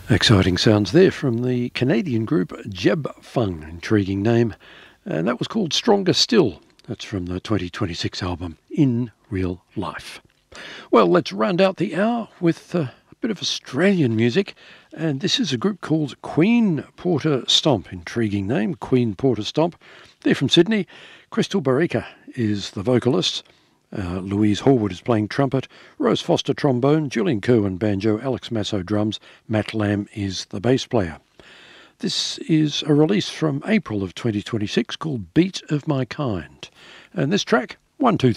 Exciting sounds there from the Canadian group Jeb Fung, intriguing name, and that was called Stronger Still. That's from the 2026 album In Real Life. Well, let's round out the hour with a bit of Australian music, and this is a group called Queen Porter Stomp, intriguing name, Queen Porter Stomp. They're from Sydney. Crystal Barica is the vocalist. Louise Horwood is playing trumpet, Rose Foster trombone, Julian Kerwin banjo, Alex Masso drums, Matt Lamb is the bass player. This is a release from April of 2026 called Beat of My Kind. And this track, 1, 2, 3.